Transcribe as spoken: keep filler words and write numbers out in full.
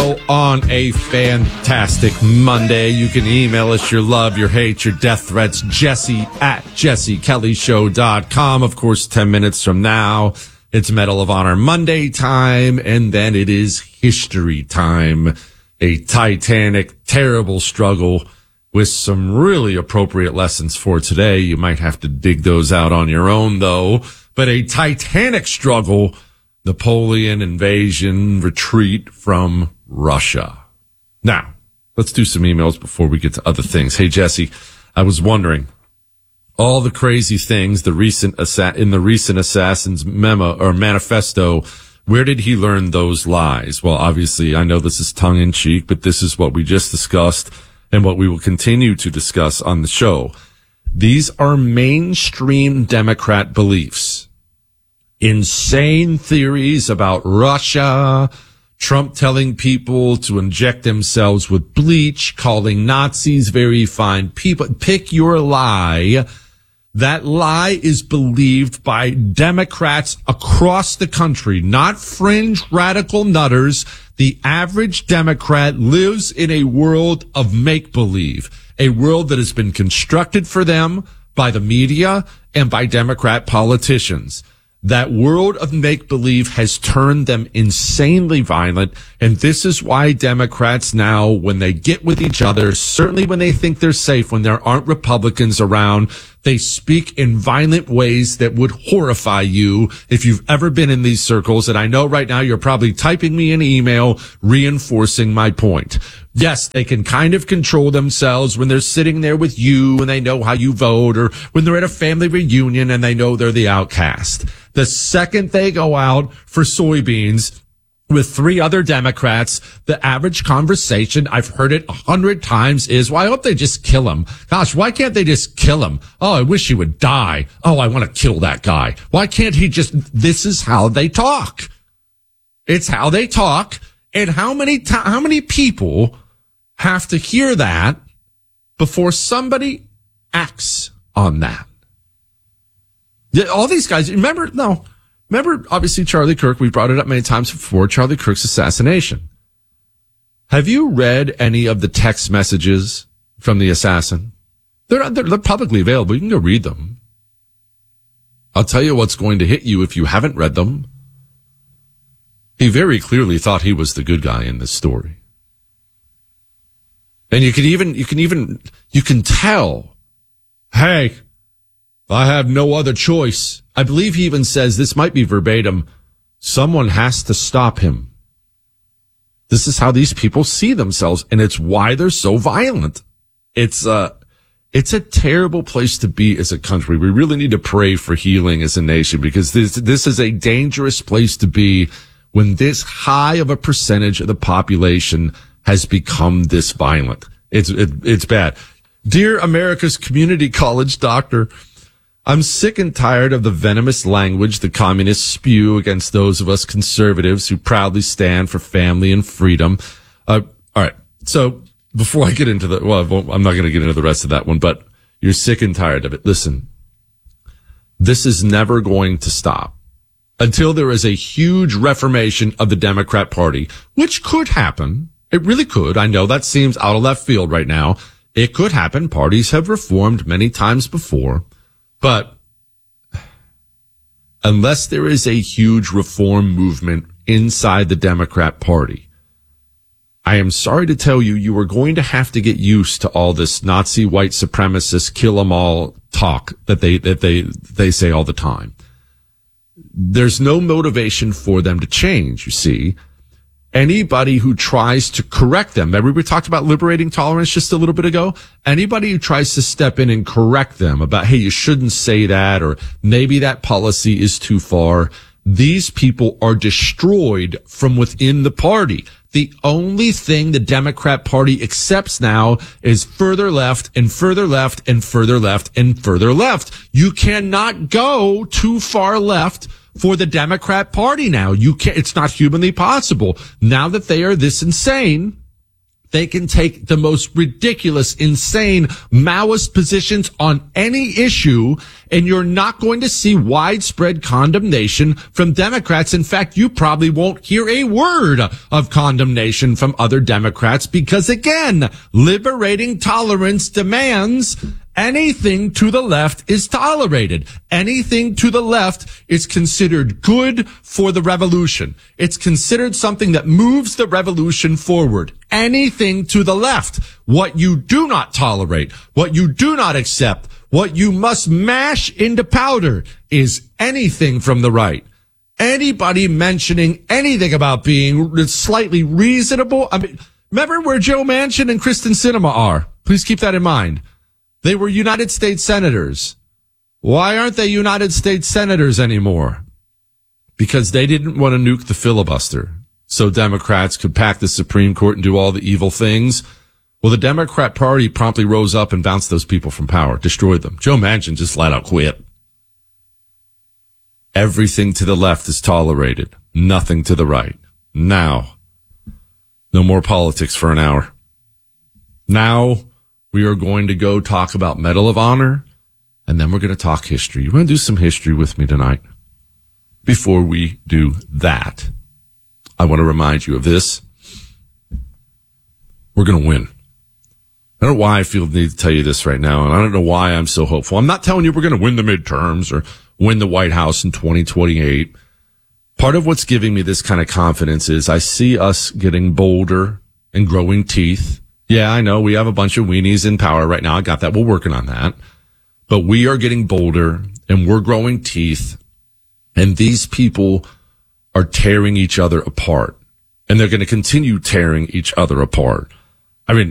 show on a fantastic Monday. You can email us your love, your hate, your death threats, Jesse at jesse kelly show dot com. Of course, ten minutes from now, it's Medal of Honor Monday time, and then it is history time. A titanic, terrible struggle with some really appropriate lessons for today. You might have to dig those out on your own, though. But a titanic struggle, Napoleon invasion, retreat from Russia. Now, let's do some emails before we get to other things. Hey, Jesse, I was wondering, all the crazy things the recent assa- in the recent assassin's memo or manifesto, where did he learn those lies? Well, obviously, I know this is tongue-in-cheek, but this is what we just discussed and what we will continue to discuss on the show. These are mainstream Democrat beliefs. Insane theories about Russia, Trump telling people to inject themselves with bleach, calling Nazis very fine people. Pick your lie. That lie is believed by Democrats across the country, not fringe radical nutters. The average Democrat lives in a world of make-believe, a world that has been constructed for them by the media and by Democrat politicians. That world of make-believe has turned them insanely violent, and this is why Democrats now, when they get with each other, certainly when they think they're safe, when there aren't Republicans around, they speak in violent ways that would horrify you if you've ever been in these circles. And I know right now you're probably typing me an email reinforcing my point. Yes, they can kind of control themselves when they're sitting there with you and they know how you vote, or when they're at a family reunion and they know they're the outcast. The second they go out for soybeans with three other Democrats, the average conversation, I've heard it a hundred times, is, well, I hope they just kill him. Gosh, why can't they just kill him? Oh, I wish he would die. Oh, I want to kill that guy. Why can't he just, this is how they talk. It's how they talk. And how many, t- how many people have to hear that before somebody acts on that? All these guys, remember, no, remember, obviously, Charlie Kirk, we brought it up many times before, Charlie Kirk's assassination. Have you read any of the text messages from the assassin? They're, they're, they're publicly available. You can go read them. I'll tell you what's going to hit you if you haven't read them. He very clearly thought he was the good guy in this story. And you can even, you can even, you can tell, hey, I have no other choice. I believe he even says, this might be verbatim, someone has to stop him. This is how these people see themselves, and it's why they're so violent. It's uh it's a terrible place to be as a country. We really need to pray for healing as a nation, because this this is a dangerous place to be when this high of a percentage of the population has become this violent. It's it, it's bad. Dear America's community college doctor, I'm sick and tired of the venomous language the communists spew against those of us conservatives who proudly stand for family and freedom. Uh, all right. So before I get into the, well, I'm not going to get into the rest of that one, but you're sick and tired of it. Listen, this is never going to stop until there is a huge reformation of the Democrat Party, which could happen. It really could. I know that seems out of left field right now. It could happen. Parties have reformed many times before. But unless there is a huge reform movement inside the Democrat Party, I am sorry to tell you, you are going to have to get used to all this Nazi white supremacist kill 'em all talk that they, that they, they say all the time. There's no motivation for them to change, you see. Anybody who tries to correct them, remember we talked about liberating tolerance just a little bit ago? Anybody who tries to step in and correct them about, hey, you shouldn't say that, or maybe that policy is too far, these people are destroyed from within the party. The only thing the Democrat Party accepts now is further left and further left and further left and further left. You cannot go too far left for the Democrat Party now. You can't, it's not humanly possible. Now that they are this insane, They can take the most ridiculous, insane Maoist positions on any issue, and you're not going to see widespread condemnation from Democrats. In fact, you probably won't hear a word of condemnation from other Democrats because, again, liberating tolerance demands anything to the left is tolerated. Anything to the left is considered good for the revolution. It's considered something that moves the revolution forward. Anything to the left. What you do not tolerate, what you do not accept, what you must mash into powder is anything from the right. Anybody mentioning anything about being slightly reasonable. I mean, remember where Joe Manchin and Kristen Sinema are? Please keep that in mind. They were United States senators. Why aren't they United States senators anymore? Because they didn't want to nuke the filibuster so Democrats could pack the Supreme Court and do all the evil things. Well, the Democrat Party promptly rose up and bounced those people from power, destroyed them. Joe Manchin just flat out quit. Everything to the left is tolerated. Nothing to the right. Now, no more politics for an hour. Now, we are going to go talk about Medal of Honor, and then we're going to talk history. You're going to do some history with me tonight. Before we do that, I want to remind you of this. We're going to win. I don't know why I feel the need to tell you this right now, and I don't know why I'm so hopeful. I'm not telling you we're going to win the midterms or win the White House in twenty twenty-eight. Part of what's giving me this kind of confidence is I see us getting bolder and growing teeth. Yeah, I know we have a bunch of weenies in power right now. I got that. We're working on that. But we are getting bolder and we're growing teeth. And these people are tearing each other apart. And they're going to continue tearing each other apart.